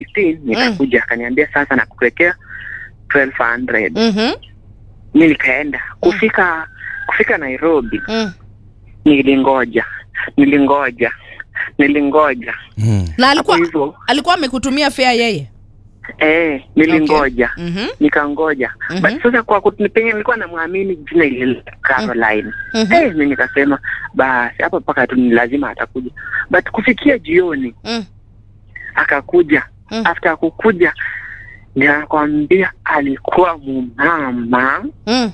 15 nitakuja. Akaniambia sasa nakuwekea 1200. Mimi nikaenda kufika Nairobi. Nilingoja. Na alikuwa amekutumia fare yeye? Nilingoja. Nikangoja. But sasa kwa kunipenye nilikuwa namwamini jina ile Caroline. Mimi nikasema basi hapa paka tu ni lazima atakuja. But kufikia jioni akakuja. After kukuja ninakwambia alikuwa mumama.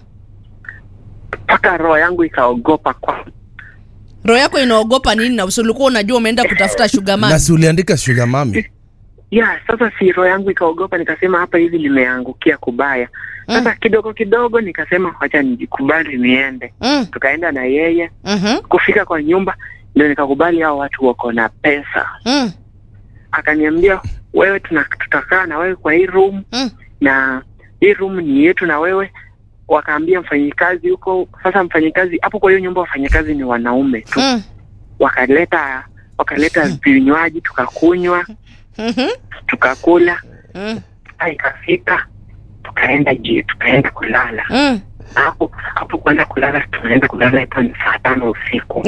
Paka roho yangu ikaogopa. Kwa roho yako inaogopa nini? Na ulikuwa unajua umeenda kutafuta sugar mami. Na si uliandika sugar mami? Sasa si roho yangu ikaogopa, nikasema hapa hivi limeangukia kubaya. Sasa kidogo nikasema acha nijikubali niende. Tukaenda na yeye. Kufika kwa nyumba ndio nikakubali hao watu wako na pesa. Akaniambia wewe tutakaa na wewe kwa hii room. Na hii room ni yetu na wewe. Wakaambia mfanyikazi huko. Sasa mfanyikazi hapo kwa hiyo nyumba wafanyikazi ni wanaume tu. Wakaleta vinywaji tukakunywa. Tukakula. Ikafika tukaenda kulala. Hapo kwenda kulala tunaenda kulala hapo ni saa 5 usiku.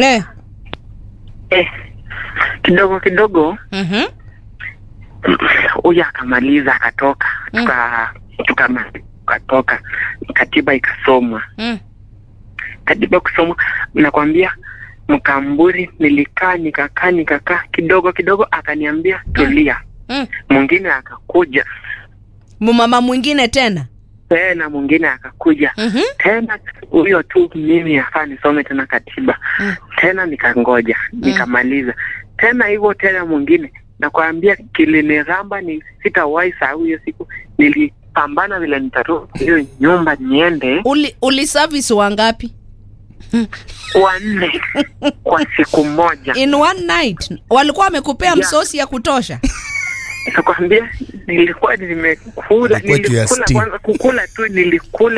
Kidogo huyu akamaliza akatoka. Tukatoka. Katiba ikasomwa. Katiba kusomwa nakwambia Mkamburi nikakaa kidogo akaniambia tulia. Mwingine akakuja. Mama mwingine tena mwingine akakuja. Tena huyo tu mimi afaa nisome tena katiba. Tena nikangoja. Nikamaliza. Tena hivyo tena mwingine. Nakwambia kiliniramba ni sitawahi sahau hiyo siku. Nilipambana vile nitarudi hiyo nyumba niende. Uli service wangapi? 4 kwa siku moja. In one night. Walikuwa wamekupea msosi ya kutosha? Nakwambia nilikuwa nimekula kwanza kukula tu nilikuwa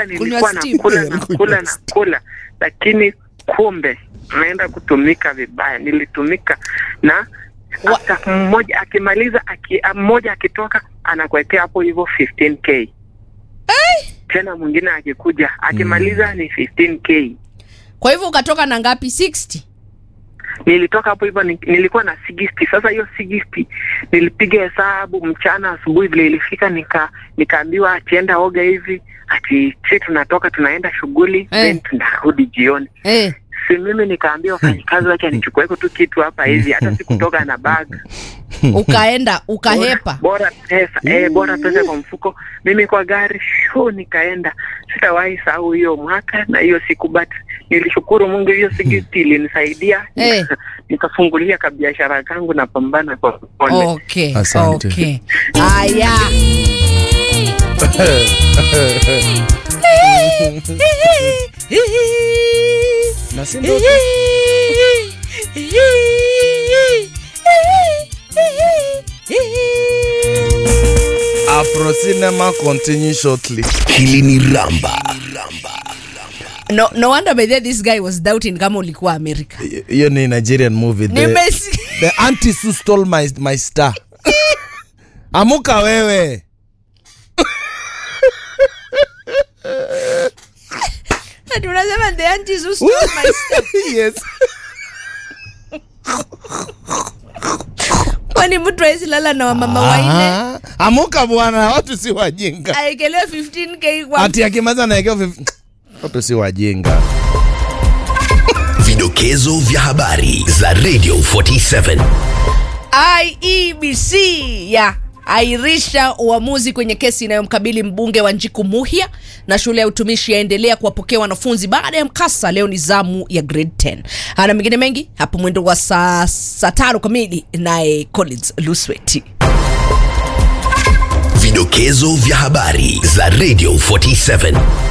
nakula lakini kumbe naenda kutumika vibaya. Nilitumika na mmoja akimaliza mmoja akitoka anakuwekea hapo hivyo 15k. Tena mwingine akikuja akimaliza ni 15k. Kwa hivyo ukatoka na ngapi? 60? Nilitoka hapo hivyo nilikuwa na 60. Sasa hiyo 60 nilipiga hesabu mchana, asubuhi vile ilifika nikaambiwa atienda oga hivi ati sisi tunatoka tunaenda shughuli then tunarudi jioni. Si mimi nikaambia wafanyikazi wacha nichukue tu kitu hapa hivi hata sikutoka na bag. Ukaenda ukahepa. Bora pesa kwa mfuko. Mimi kwa gari nikaenda. Sitawahi sahau hiyo mwaka na hiyo siku, but nilishukuru Mungu hiyo siku ilinisaidia. Nikafungulia kabiashara kangu na pambana kwa pole. Okay. Asante. Okay. Aya. Nasindo Afro Cinema continue shortly. Kilini Ramba. No wonder by this guy was doubting kama ulikuwa America. Hiyo ni Nigerian movie. The auntie who stole my star. Amuka wewe. Ati unasema the auntie who stole my star. Yes. Kwani mtu hawezi lala na mama waine? Amuka bwana, watu si wajinga. Aekelewa 15k kwa. Ati akimaza na aekelewa 15. Watu si wajinga. Vidokezo vya habari za Radio 47. IEBC airisha uamuzi kwenye kesi inayomkabili mbunge wa Njiku Muhia, na shule ya utumishi yaendelea kuwapokea wanafunzi baada ya mkasa. Leo ni zamu ya grade 10. Ana mengine mengi hapo mwendo wa saa 5 kamili naye Collins Lusweti. Vidokezo vya habari za Radio 47.